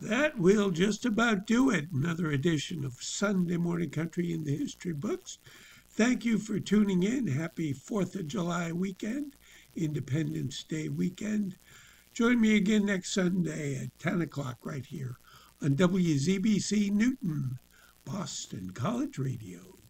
That will just about do it. Another edition of Sunday Morning Country in the History Books. Thank you for tuning in. Happy 4th of July weekend, Independence Day weekend. Join me again next Sunday at 10 o'clock right here on WZBC Newton, Boston College Radio.